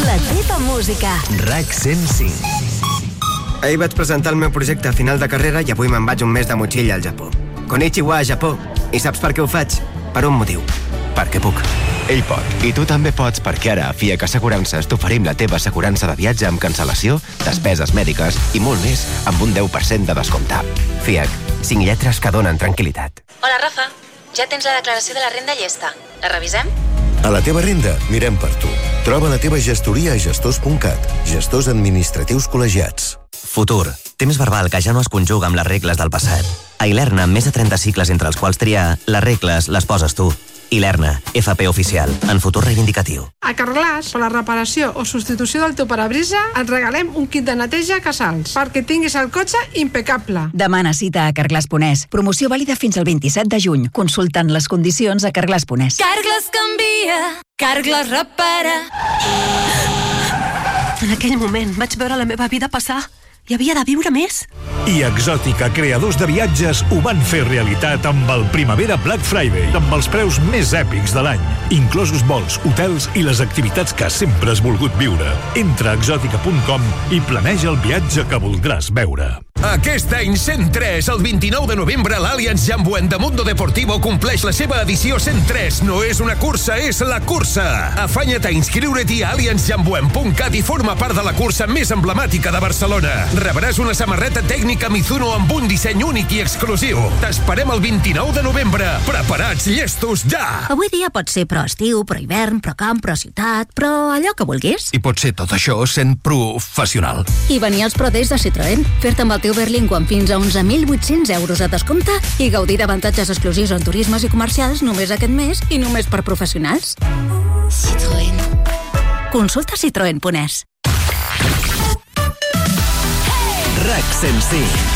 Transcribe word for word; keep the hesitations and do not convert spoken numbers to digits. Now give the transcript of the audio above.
La teva música. RAC cent cinc. Ahir vaig presentar el meu projecte a final de carrera i avui me'n vaig un mes de motxilla al Japó. Konnichiwa, Japó. I saps per què ho faig? Per un motiu. Perquè puc. Ell pot. I tu també pots, perquè ara a FIAC Assegurances t'oferim la teva assegurança de viatge amb cancel·lació, despeses mèdiques i molt més amb un deu per cent de descompte. FIAC. Cinc lletres que donen tranquil·litat. Hola, Rafa. Ja tens la declaració de la renda llesta. La revisem? A la teva renda, mirem per tu. Troba la teva gestoria a gestors punt cat. Gestors administratius col·legiats. Futur. Temps verbal que ja no es conjuga amb les regles del passat. A Ilerna, amb més de trenta cicles entre els quals triar, les regles les poses tu. Ilerna, F P oficial, en futur reivindicatiu. A Carglass, per la reparació o substitució del teu parabrisa, et regalem un kit de neteja Casals, perquè tinguis el cotxe impecable. Demana cita a Carglass punt es. Promoció vàlida fins al vint-i-set de juny. Consultant les condicions a Carglass punt es. Carglass canvia, Carglass repara. En aquell moment vaig veure la meva vida passar. Hi havia de viure més. I Exòtica, creadors de viatges, ho van fer realitat amb el Primavera Black Friday, amb els preus més èpics de l'any, inclosos vols, hotels i les activitats que sempre has volgut viure. Entra a exòtica punt com i planeja el viatge que voldràs veure. Aquest any cent tres, el vint-i-nou de novembre, l'Allianz Jambuent de Mundo Deportivo compleix la seva edició cent tres. No és una cursa, és la cursa. Afanya't a inscriure't a allianz jambuent punt cat i forma part de la cursa més emblemàtica de Barcelona. Rebràs una samarreta tècnica Mizuno amb un disseny únic i exclusiu. T'esperem el vint-i-nou de novembre. Preparats, llestos, ja! Avui dia pot ser pro estiu, pro hivern, pro camp, pro ciutat, però allò que vulguis. I pot ser tot això sent professional. I venir als Pro Days de Citroën, fer-te amb el teu Berlingo amb fins a onze mil vuit-cents euros de descompte i gaudir d'avantatges exclusius en turismes i comercials només aquest mes i només per professionals. Citroën. Consulta citroen punt es. RAC cent cinc.